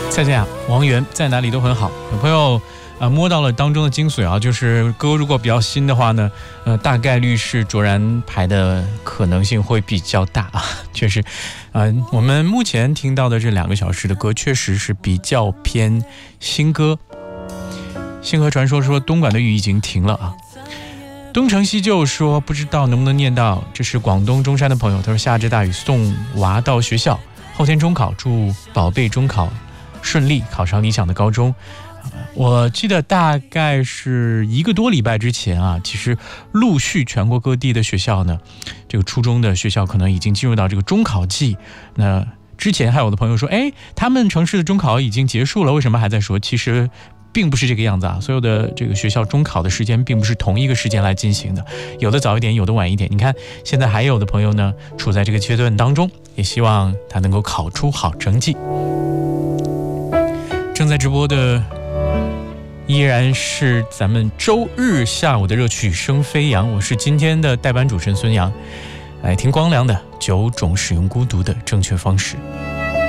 蔡健雅、王源在哪里都很好。有朋友摸到了当中的精髓啊，就是歌如果比较新的话呢，大概率是卓然排的可能性会比较大啊。确实，我们目前听到的这2个小时的歌，确实是比较偏新歌。星河传说说东莞的雨已经停了啊。东成西就说不知道能不能念到，这是广东中山的朋友，他说下着大雨送娃到学校，后天中考，祝宝贝中考顺利，考上理想的高中。我记得大概是1个多礼拜之前啊，其实陆续全国各地的学校呢，这个初中的学校可能已经进入到这个中考季。那之前还有的朋友说，他们城市的中考已经结束了，为什么还在说？其实并不是这个样子啊，所有的这个学校中考的时间并不是同一个时间来进行的，有的早一点，有的晚一点。你看现在还有的朋友呢处在这个阶段当中，也希望他能够考出好成绩。正在直播的依然是咱们周日下午的热曲声飞扬，我是今天的代班主持人孙杨，来听光良的9种使用孤独的正确方式。